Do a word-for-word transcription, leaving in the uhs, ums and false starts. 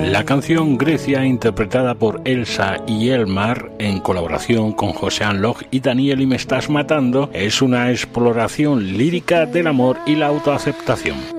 La canción Grecia, interpretada por Elsa y Elmar en colaboración con José Anloj y Daniel y Me Estás Matando, es una exploración lírica del amor y la autoaceptación.